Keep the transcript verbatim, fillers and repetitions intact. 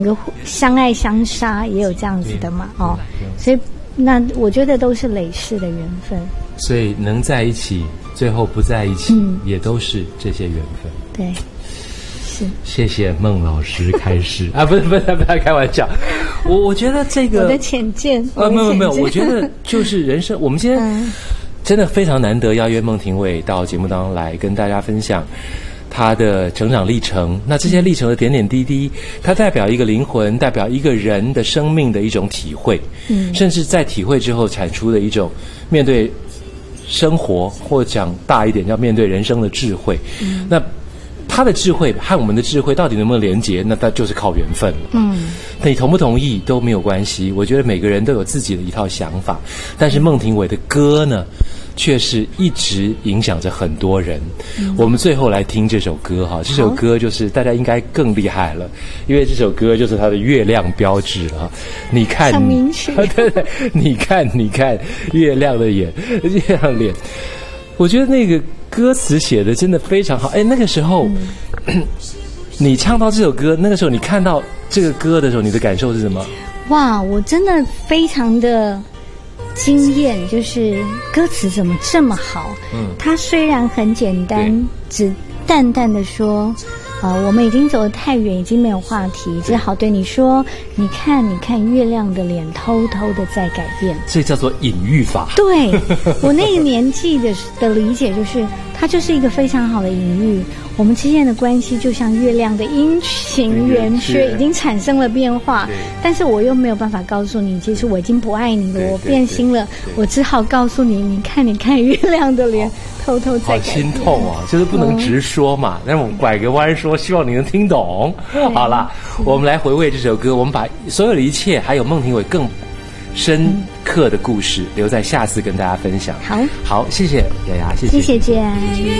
个相爱相杀也有这样子的嘛，哦，所以那我觉得都是累世的缘分。 所以能在一起，最后不在一起，嗯、也都是这些缘分。 对，是。 谢谢孟老师开始啊，不是不是不要开玩笑，我我觉得这个我的浅见， 呃没有没有，我觉得就是人生，我们今天。嗯真的非常难得邀约孟庭苇到节目当中来跟大家分享他的成长历程。那这些历程的点点滴滴，它代表一个灵魂，代表一个人的生命的一种体会，嗯，甚至在体会之后产出的一种面对生活，或讲大一点叫面对人生的智慧。嗯，那他的智慧和我们的智慧到底能不能连结？那他就是靠缘分了。嗯，你同不同意都没有关系。我觉得每个人都有自己的一套想法，但是孟庭苇的歌呢，却是一直影响着很多人。嗯、我们最后来听这首歌哈，这首歌就是大家应该更厉害了，因为这首歌就是它的月亮标志了。你看， 小名曲， 对对，你看，你看月亮的眼，月亮脸。我觉得那个歌词写的真的非常好。哎，那个时候、嗯、你唱到这首歌，那个时候你看到这个歌的时候，你的感受是什么？ 哇，我真的非常的惊艳，就是歌词怎么这么好？嗯，它虽然很简单，只淡淡的说，啊、呃，我们已经走得太远，已经没有话题，只好对你说，你看，你看月亮的脸偷偷的在改变。 这叫做隐喻法。 对，我那个年纪的的理解就是，它就是一个非常好的隐喻。我们之间的关系就像月亮的阴晴圆缺，已经产生了变化，但是我又没有办法告诉你，其实我已经不爱你了，我变心了，我只好告诉你，你看，你看月亮的脸偷偷在改变。好心痛啊，就是不能直说嘛，但是我们拐个弯说，希望你能听懂。好啦，我们来回味这首歌，我们把所有的一切，还有孟庭苇更深刻的故事，留在下次跟大家分享。 好， 好，谢谢雅雅，谢谢， 谢谢建安。